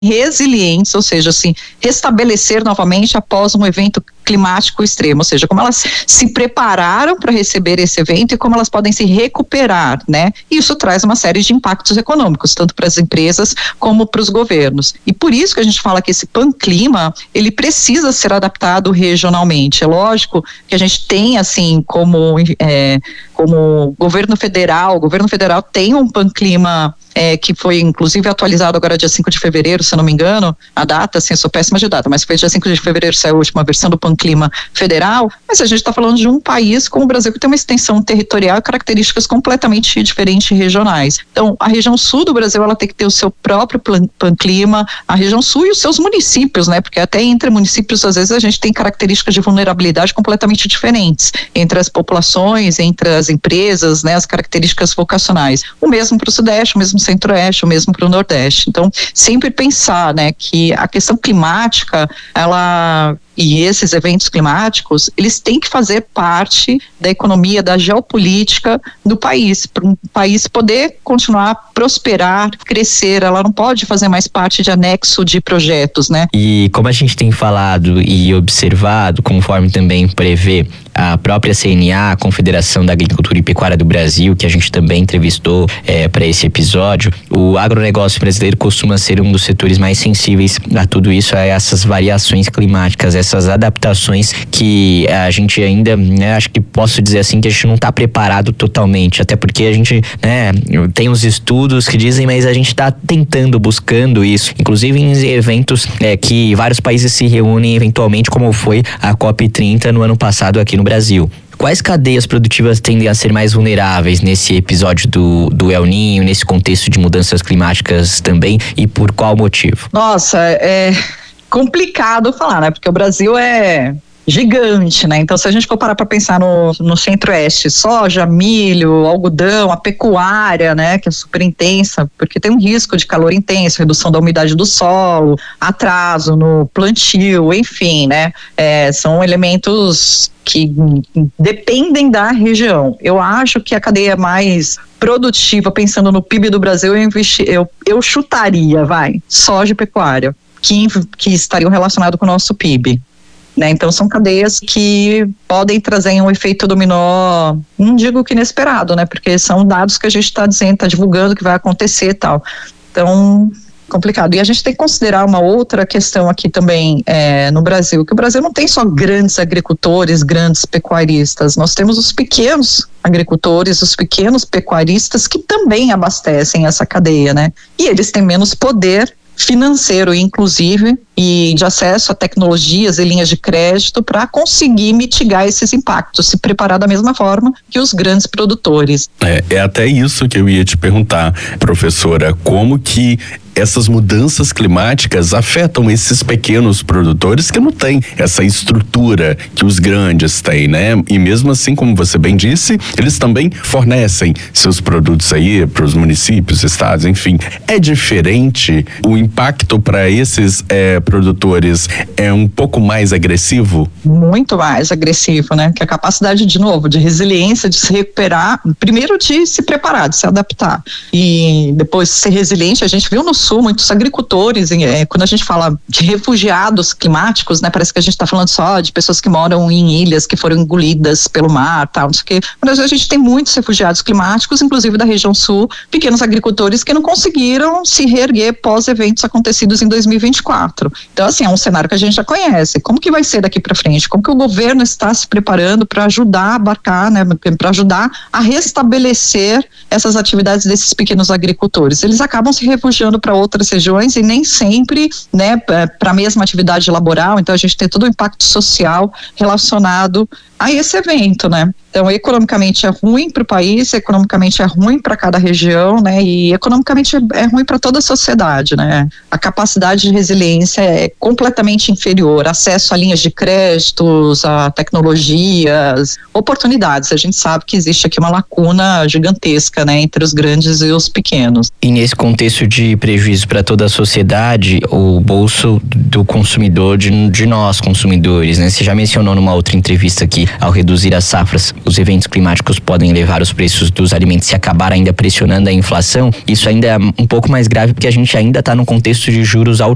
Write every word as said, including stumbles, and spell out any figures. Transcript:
resilientes, ou seja, assim, restabelecer novamente após um evento climático extremo, ou seja, como elas se prepararam para receber esse evento e como elas podem se recuperar, né? Isso traz uma série de impactos econômicos, tanto para as empresas como para os governos. E por isso que a gente fala que esse Panclima, ele precisa ser adaptado regionalmente. É lógico que a gente tem, assim, como, é, como governo federal, o governo federal tem um Panclima É, que foi inclusive atualizado agora dia cinco de fevereiro, se eu não me engano, a data, assim, eu sou péssima de data, mas foi dia cinco de fevereiro, saiu a última versão do Panclima federal, mas a gente está falando de um país como o Brasil, que tem uma extensão territorial e características completamente diferentes regionais. Então, a região sul do Brasil, ela tem que ter o seu próprio Panclima, a região sul e os seus municípios, né, porque até entre municípios, às vezes, a gente tem características de vulnerabilidade completamente diferentes, entre as populações, entre as empresas, né, as características vocacionais. O mesmo para o Sudeste, o mesmo Centro-Oeste, ou mesmo para o Nordeste. Então, sempre pensar, né, que a questão climática, ela e esses eventos climáticos, eles têm que fazer parte da economia, da geopolítica do país, para um país poder continuar a prosperar, crescer. Ela não pode fazer mais parte de anexo de projetos, né? E como a gente tem falado e observado, conforme também prevê a própria C N A, a Confederação da Agricultura e Pecuária do Brasil, que a gente também entrevistou é, para esse episódio, o agronegócio brasileiro costuma ser um dos setores mais sensíveis a tudo isso, a essas variações climáticas, essas adaptações que a gente ainda, né, acho que posso dizer assim, que a gente não está preparado totalmente, até porque a gente, né, tem os estudos que dizem, mas a gente está tentando, buscando isso, inclusive em eventos é, que vários países se reúnem eventualmente, como foi a COP trinta no ano passado aqui no Brasil. Quais cadeias produtivas tendem a ser mais vulneráveis nesse episódio do, do El Niño, nesse contexto de mudanças climáticas também, e por qual motivo? Nossa, é complicado falar, né? Porque o Brasil é gigante, né? Então, se a gente for parar para pensar no, no Centro-Oeste, soja, milho, algodão, a pecuária, né? Que é super intensa, porque tem um risco de calor intenso, redução da umidade do solo, atraso no plantio, enfim, né? É, são elementos que dependem da região. Eu acho que a cadeia mais produtiva, pensando no P I B do Brasil, eu, investi, eu, eu chutaria, vai, soja e pecuária, que, que estariam relacionados com o nosso P I B. Né? Então são cadeias que podem trazer um efeito dominó, não digo que inesperado, né? Porque são dados que a gente está dizendo, está divulgando que vai acontecer e tal. Então, complicado. E a gente tem que considerar uma outra questão aqui também é, no Brasil, que o Brasil não tem só grandes agricultores, grandes pecuaristas, nós temos os pequenos agricultores, os pequenos pecuaristas que também abastecem essa cadeia, né? E eles têm menos poder financeiro, inclusive, e de acesso a tecnologias e linhas de crédito para conseguir mitigar esses impactos, se preparar da mesma forma que os grandes produtores. É, é até isso que eu ia te perguntar, professora, como que essas mudanças climáticas afetam esses pequenos produtores que não têm essa estrutura que os grandes têm, né? E mesmo assim, como você bem disse, eles também fornecem seus produtos aí para os municípios, estados, enfim. É diferente? O impacto para esses é, produtores é um pouco mais agressivo? Muito mais agressivo, né? Que a capacidade, de novo, de resiliência, de se recuperar, primeiro de se preparar, de se adaptar e depois ser resiliente. A gente viu no Sul muitos agricultores, é, quando a gente fala de refugiados climáticos, né? Parece que a gente está falando só de pessoas que moram em ilhas que foram engolidas pelo mar, tal, não sei o quê. Mas a gente tem muitos refugiados climáticos, inclusive da região sul, pequenos agricultores que não conseguiram se reerguer pós eventos acontecidos em dois mil e vinte e quatro. Então, assim, é um cenário que a gente já conhece. Como que vai ser daqui para frente? Como que o governo está se preparando para ajudar a abarcar, né, para ajudar a restabelecer essas atividades desses pequenos agricultores? Eles acabam se refugiando para outras regiões e nem sempre, né, para a mesma atividade laboral. Então, a gente tem todo o impacto social relacionado a esse evento, né? Então, economicamente é ruim para o país, economicamente é ruim para cada região, né? E economicamente é, é ruim para toda a sociedade, né? A capacidade de resiliência é completamente inferior. Acesso a linhas de créditos, a tecnologias, oportunidades. A gente sabe que existe aqui uma lacuna gigantesca, né? Entre os grandes e os pequenos. E nesse contexto de prejuízo para toda a sociedade, o bolso do consumidor, de, de nós consumidores, né? Você já mencionou numa outra entrevista aqui, ao reduzir as safras, os eventos climáticos podem levar os preços dos alimentos e acabar ainda pressionando a inflação. Isso ainda é um pouco mais grave porque a gente ainda está num contexto de juros altos